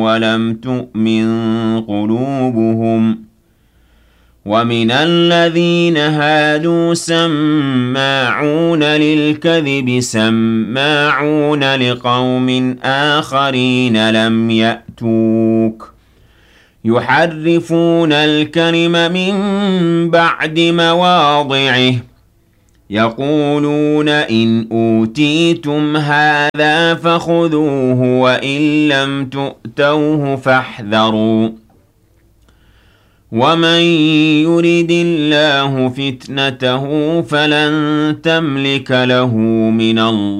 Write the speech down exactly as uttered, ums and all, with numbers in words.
وَلَمْ تُؤْمِن قُلُوبُهُمْ ۛ وَمِنَ الَّذِينَ هَادُوا سَمَّاعُونَ لِلْكَذِبِ سَمَّاعُونَ لِقَوْمٍ آخَرِينَ لَمْ يَأْتُوكَ ۖ يُحَرِّفُونَ الْكَلِمَ مِن بَعْدِ مَوَاضِعِهِ ۖ يَقُولُونَ إِنْ أُوتِيتُمْ هَٰذَا فَخُذُوهُ وَإِن لَّمْ تُؤْتَوْهُ فَاحْذَرُوا ۚ وَمَن يُرِدِ اللَّهُ فِتْنَتَهُ فَلَن تَمْلِكَ لَهُ مِنَ اللَّهِ